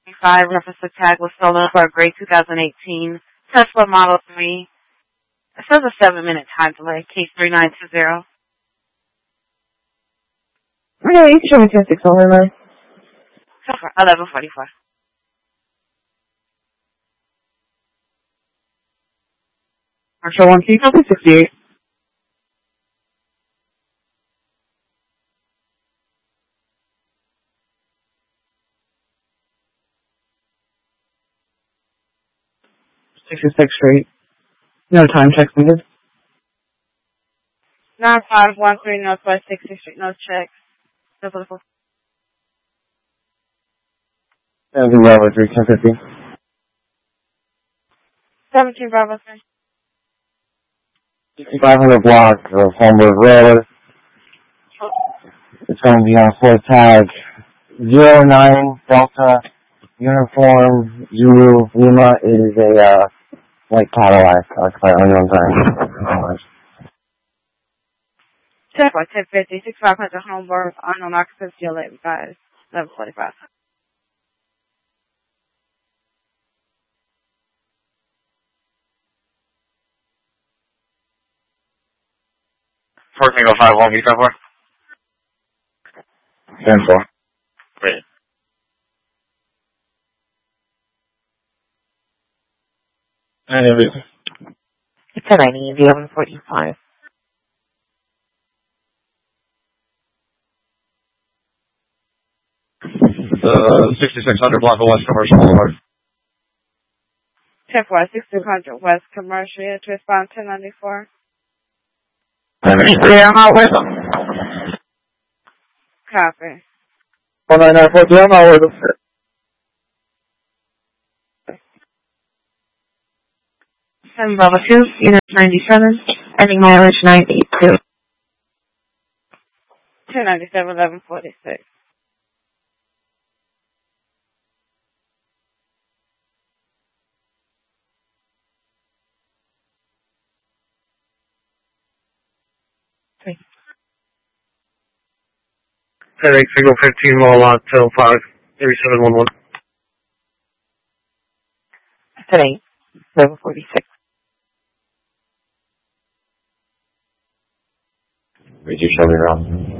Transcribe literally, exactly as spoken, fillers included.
five reference to tag was stolen for a gray two thousand eighteen Tesla Model three. It says a seven-minute time delay. Case three nine two zero. Okay, you can show me ten six on line. eleven forty-four. Marshall one, can you copy sixty-eight? sixty-six Street. No time checks needed. nine five one three Northwest sixtieth Street. No checks. No political. seventeen Bravo three, ten fifty. seventeen Bravo three. sixty-five hundred block of Homburg Road. It's going to be on full tag zero nine Delta Uniform Zulu Lima. It is a uh, white Cadillac occupied on your own time. Check by ten fifty, sixty-five hundred Homburg, unknown occupancy, eleven five, eleven forty-five. four Tango five one, V four. ten four. Wait. And it is. It's a ninety, eleven forty-five. Uh, sixty-six hundred block of West Commercial Boulevard. ten four, sixty-two hundred West Commercial, unit to respond ten ninety-four. Yeah, I'm out with them. Copy. one nine nine four two, I'm out with them. seven Bravo two, unit ninety-seven, ending mileage nine eight two. two ninety-seven, eleven forty-six. ten eight, signal fifteen, mile lot, till five, three seven one one. ten eight, eleven forty-six. Would you show me around?